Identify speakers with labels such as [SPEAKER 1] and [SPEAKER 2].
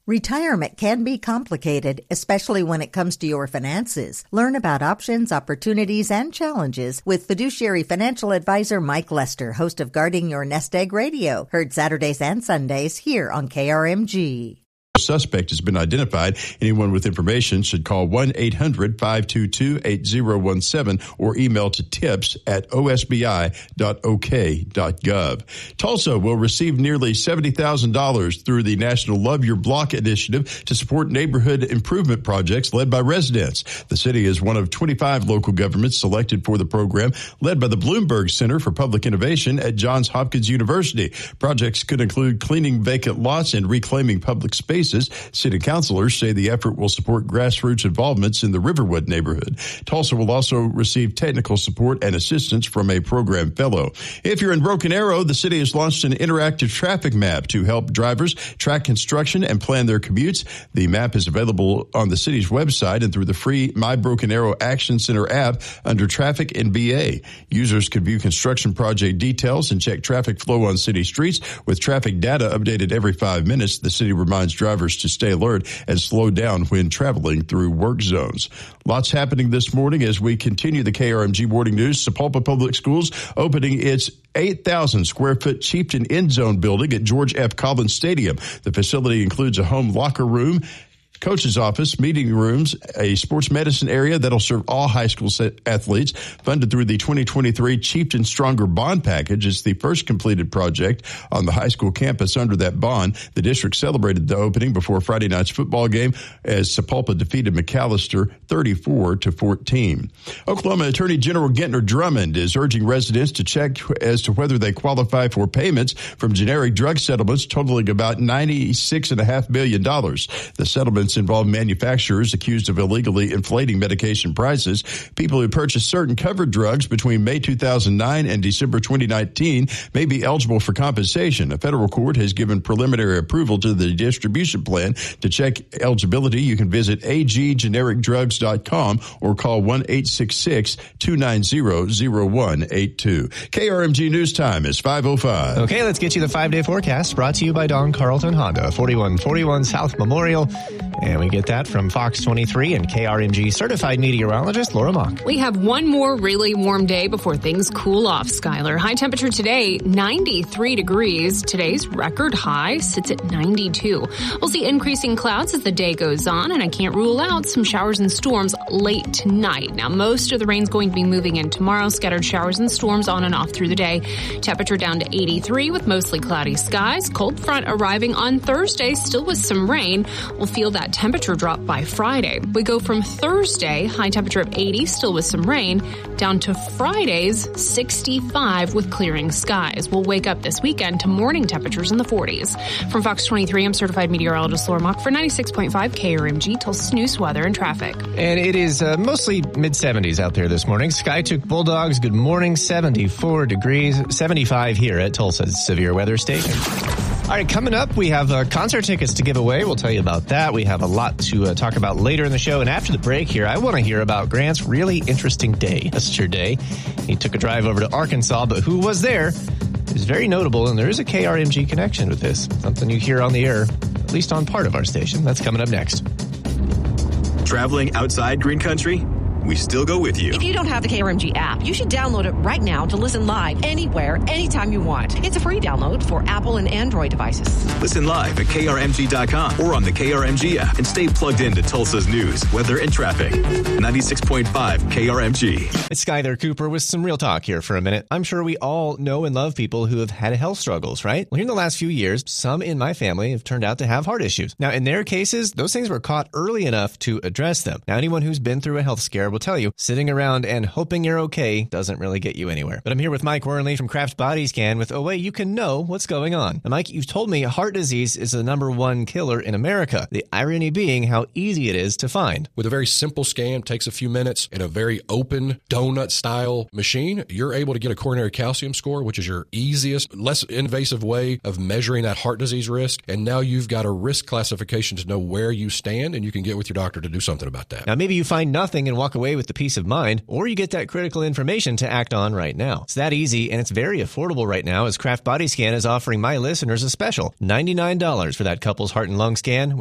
[SPEAKER 1] Retirement can be complicated, especially when it comes to your finances. Learn about options, opportunities, and challenges with fiduciary financial advisor Mike Lester, host of Guarding Your Nest Egg Radio, heard Saturdays and Sundays here on KRMG.
[SPEAKER 2] Suspect has been identified. Anyone with information should call 1-800-522-8017 or email to tips@osbi.ok.gov. Tulsa will receive nearly $70,000 through the National Love Your Block initiative to support neighborhood improvement projects led by residents. The city is one of 25 local governments selected for the program, led by the Bloomberg Center for Public Innovation at Johns Hopkins University. Projects could include cleaning vacant lots and reclaiming public spaces. City councilors say the effort will support grassroots involvements in the Riverwood neighborhood. Tulsa will also receive technical support and assistance from a program fellow. If you're in Broken Arrow, the city has launched an interactive traffic map to help drivers track construction and plan their commutes. The map is available on the city's website and through the free My Broken Arrow Action Center app under Traffic and BA. Users can view construction project details and check traffic flow on city streets. With traffic data updated every 5 minutes, the city reminds drivers to stay alert and slow down when traveling through work zones. Lots happening this morning as we continue the KRMG Morning News. Sapulpa Public Schools opening its 8,000 square foot Chieftain End Zone building at George F. Collins Stadium. The facility includes a home locker room, coach's office, meeting rooms, a sports medicine area that'll serve all high school athletes, funded through the 2023 Chieftain Stronger Bond Package. It's the first completed project on the high school campus under that bond. The district celebrated the opening before Friday night's football game as Sapulpa defeated McAllister 34-14. Oklahoma Attorney General Gentner Drummond is urging residents to check as to whether they qualify for payments from generic drug settlements totaling about $96.5 million. The settlements involve manufacturers accused of illegally inflating medication prices. People who purchased certain covered drugs between May 2009 and December 2019 may be eligible for compensation. A federal court has given preliminary approval to the distribution plan. To check eligibility, you can visit aggenericdrugs.com or call 1-866-290-0182. KRMG News Time is 5:05.
[SPEAKER 3] Okay, let's get you the 5-day forecast brought to you by Don Carlton Honda, 4141 South Memorial. And we get that from Fox 23 and KRMG certified meteorologist Laura Mock.
[SPEAKER 4] We have one more really warm day before things cool off, Skylar. High temperature today, 93 degrees. Today's record high sits at 92. We'll see increasing clouds as the day goes on, and I can't rule out some showers and storms late tonight. Now, most of the rain's going to be moving in tomorrow. Scattered showers and storms on and off through the day. Temperature down to 83 with mostly cloudy skies. Cold front arriving on Thursday, still with some rain. We'll feel that temperature drop by Friday. We go from Thursday, high temperature of 80, still with some rain, down to Friday's 65 with clearing skies. We'll wake up this weekend to morning temperatures in the 40s. From Fox 23, I'm certified meteorologist Laura Mock for 96.5 KRMG, Tulsa News, weather, and traffic.
[SPEAKER 3] And it is mostly mid-70s out there this morning. Skytook Bulldogs, good morning, 74 degrees, 75 here at Tulsa's Severe Weather Station. All right, coming up, we have concert tickets to give away. We'll tell you about that. We have a lot to talk about later in the show. And after the break here, I want to hear about Grant's really interesting day. That's your day. He took a drive over to Arkansas, but who was there is very notable, and there is a KRMG connection with this. Something you hear on the air, at least on part of our station. That's coming up next.
[SPEAKER 5] Traveling outside Green Country? We still go with you.
[SPEAKER 6] If you don't have the KRMG app, you should download it right now to listen live anywhere, anytime you want. It's a free download for Apple and Android devices.
[SPEAKER 5] Listen live at KRMG.com or on the KRMG app and stay plugged into Tulsa's news, weather, and traffic. 96.5 KRMG.
[SPEAKER 3] It's Skyler Cooper with some real talk here for a minute. I'm sure we all know and love people who have had health struggles, right? Well, here in the last few years, some in my family have turned out to have heart issues. Now, in their cases, those things were caught early enough to address them. Now, anyone who's been through a health scare will tell you, sitting around and hoping you're okay doesn't really get you anywhere. But I'm here with Mike Wernley from Kraft Body Scan with a way you can know what's going on. Now, Mike, you've told me heart disease is the #1 killer in America. The irony being how easy it is to find.
[SPEAKER 7] With a very simple scan, takes a few minutes, and a very open donut-style machine, you're able to get a coronary calcium score, which is your easiest, less invasive way of measuring that heart disease risk. And now you've got a risk classification to know where you stand, and you can get with your doctor to do something about that.
[SPEAKER 3] Now, maybe you find nothing and walk away with the peace of mind, or you get that critical information to act on right now. It's that easy, and it's very affordable right now, as Kraft Body Scan is offering my listeners a special $99 for that couple's heart and lung scan